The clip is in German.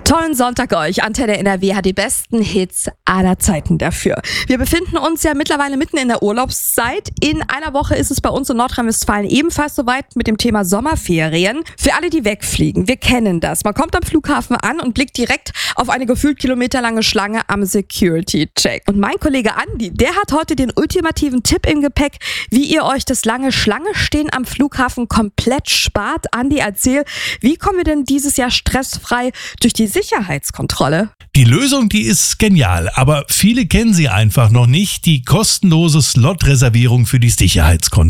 Tollen Sonntag euch. Antenne NRW hat die besten Hits aller Zeiten dafür. Wir befinden uns ja mittlerweile mitten in der Urlaubszeit. In einer Woche ist es bei uns in Nordrhein-Westfalen ebenfalls soweit mit dem Thema Sommerferien. Für alle, die wegfliegen, wir kennen das. Man kommt am Flughafen an und blickt direkt auf eine gefühlt kilometerlange Schlange am Security-Check. Und mein Kollege Andi, der hat heute den ultimativen Tipp im Gepäck, wie ihr euch das lange Schlange-Stehen am Flughafen komplett spart. Andi, erzähl, wie kommen wir denn dieses Jahr stressfrei durch die Sicherheitskontrolle? Die Lösung, die ist genial, aber viele kennen sie einfach noch nicht. Die kostenlose Slot-Reservierung für die Sicherheitskontrolle.